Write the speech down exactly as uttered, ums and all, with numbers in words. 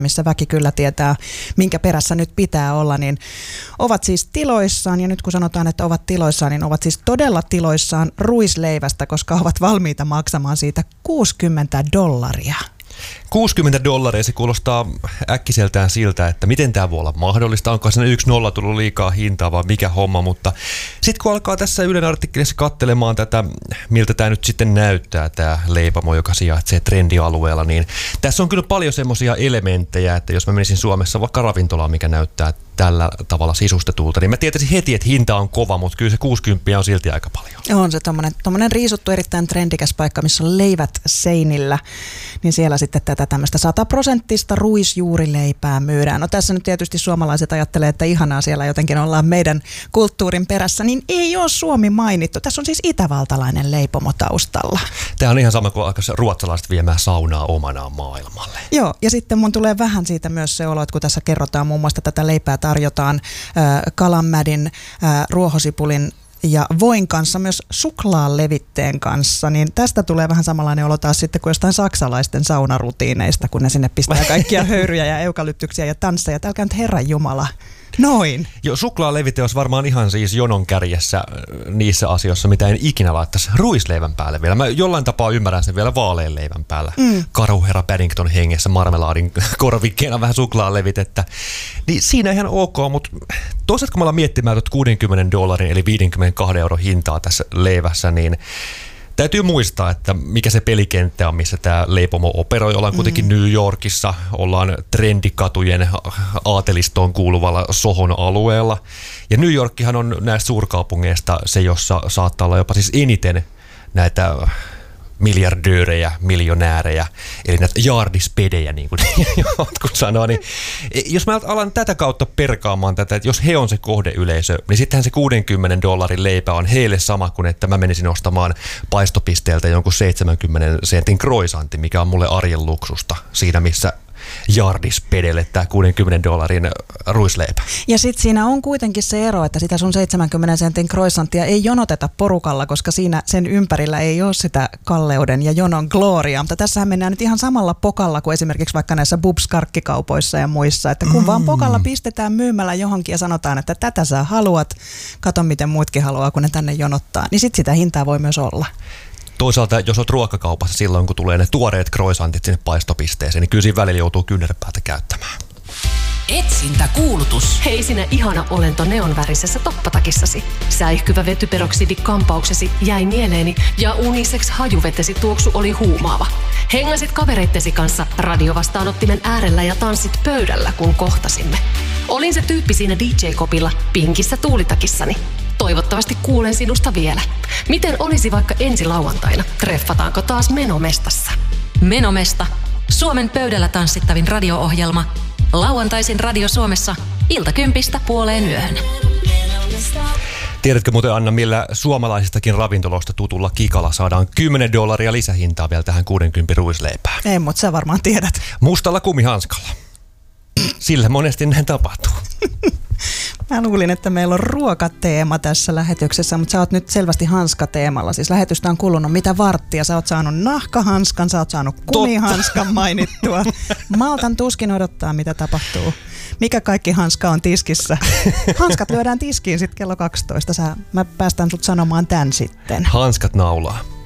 missä väki kyllä tietää, minkä perässä nyt pitää olla, niin ovat siis tiloissaan, ja nyt kun sanotaan, että ovat tiloissaan, niin ovat siis todella tiloissaan ruisleivästä, koska ovat valmiita maksamaan siitä kuusikymmentä dollaria. kuusikymmentä dollaria, se kuulostaa äkkiseltään siltä, että miten tämä voi olla mahdollista, onko siinä yksi nolla tullut liikaa hintaa vai mikä homma, mutta sitten kun alkaa tässä Ylen artikkelissa katselemaan tätä, miltä tämä nyt sitten näyttää, tämä leipamo, joka sijaitsee trendialueella, niin tässä on kyllä paljon semmoisia elementtejä, että jos mä menisin Suomessa vaikka ravintolaan, mikä näyttää tällä tavalla sisustetulta, niin mä tietäisin heti, että hinta on kova, mutta kyllä se kuusikymmentä on silti aika paljon. On se tommonen, tommonen riisuttu erittäin trendikäs paikka, missä on leivät seinillä, niin siellä sitten tätä tämmöistä sataprosenttista ruisjuurileipää myydään. No tässä nyt tietysti suomalaiset ajattelee, että ihanaa siellä jotenkin ollaan meidän kulttuurin perässä, niin ei ole Suomi mainittu. Tässä on siis itävaltalainen leipomo taustalla. Tämä on ihan sama kuin alkaisi ruotsalaiset viemään saunaa omanaan maailmalle. Joo, ja sitten mun tulee vähän siitä myös se olo, että kun tässä kerrotaan muun muassa tätä leipää tarjotaan äh, kalanmädin, äh, ruohosipulin ja voin kanssa, myös suklaalevitteen kanssa, niin tästä tulee vähän samanlainen olo taas sitten kuin jostain saksalaisten saunarutiineista, kun ne sinne pistää kaikkia höyryjä ja eukalyptyksiä ja tansseja. Älkää nyt Herran Jumala. Noin. Joo, suklaalevite olisi varmaan ihan siis jonon kärjessä niissä asioissa, mitä en ikinä laittaisi ruisleivän päälle vielä. Mä jollain tapaa ymmärrän sen vielä vaalean leivän päällä. Mm. Karuherra Paddington hengessä marmelaadin korvikkeena vähän suklaalevitettä. Niin siinä ihan ok, mutta toisaalta kun me ollaan miettimään tuota kuudenkymmenen dollarin eli viidenkymmenenkahden euron hintaa tässä leivässä, niin täytyy muistaa, että mikä se pelikenttä on, missä tämä leipomo operoi. Ollaan kuitenkin mm. New Yorkissa, ollaan trendikatujen aatelistoon kuuluvalla Sohon alueella. Ja New Yorkkihan on näistä suurkaupungeista se, jossa saattaa olla jopa siis eniten näitä miljardöörejä, miljonäärejä, eli näitä jaardispedejä, niin kuin jotkut sanoo, niin jos mä alan tätä kautta perkaamaan tätä, että jos he on se kohdeyleisö, niin sittenhän se kuudenkymmenen dollarin leipä on heille sama kuin, että mä menisin ostamaan paistopisteeltä jonkun seitsemänkymmenen sentin croissantin, mikä on mulle arjen luksusta siinä, missä jaardispedelle tämä kuudenkymmenen dollarin ruisleipä. Ja sitten siinä on kuitenkin se ero, että sitä sun seitsemänkymmenen sentin croissanttia ei jonoteta porukalla, koska siinä sen ympärillä ei ole sitä kalleuden ja jonon gloriaa. Mutta tässähän mennään nyt ihan samalla pokalla kuin esimerkiksi vaikka näissä bubs-karkkikaupoissa ja muissa, että kun mm. vaan pokalla pistetään myymällä johonkin ja sanotaan, että tätä sä haluat, kato miten muutkin haluaa, kun ne tänne jonottaa, niin sitten sitä hintaa voi myös olla. Toisaalta, jos olet ruokakaupassa silloin, kun tulee ne tuoreet croissantit sinne paistopisteeseen, niin kyllä siinä välillä joutuu kyynärpäätä käyttämään. Etsintäkuulutus. Hei sinä ihana olento neonvärisessä toppatakissasi. Säihkyvä vetyperoksidi-kampauksesi jäi mieleeni ja unisex hajuvetesi tuoksu oli huumaava. Hengasit kavereittesi kanssa radiovastaanottimen äärellä ja tanssit pöydällä, kun kohtasimme. Olin se tyyppi siinä D J-kopilla pinkissä tuulitakissani. Toivottavasti kuulen sinusta vielä. Miten olisi vaikka ensi lauantaina? Treffataanko taas Menomestassa? Menomesta. Suomen pöydällä tanssittavin radio-ohjelma. Lauantaisin Radio Suomessa iltakympistä puoleen yöhön. Tiedätkö muuten, Anna, millä suomalaisistakin ravintoloista tutulla kikalla saadaan kymmenen dollaria lisähintaa vielä tähän kuudenkymmenen ruisleipään? Ei, mutta sä varmaan tiedät. Mustalla kumihanskalla. Sillä monesti näin tapahtuu. Mä luulin, että meillä on ruokateema tässä lähetyksessä, mutta sä oot nyt selvästi hanskateemalla. Siis lähetystä on kulunut mitä varttia. Sä oot saanut nahkahanskan, sä oot saanut kumihanskan mainittua. Maltan tuskin odottaa, mitä tapahtuu. Mikä kaikki hanska on tiskissä? Hanskat lyödään tiskiin sitten kello kaksitoista. Sä, mä päästän sut sanomaan tän sitten. Hanskat naulaa.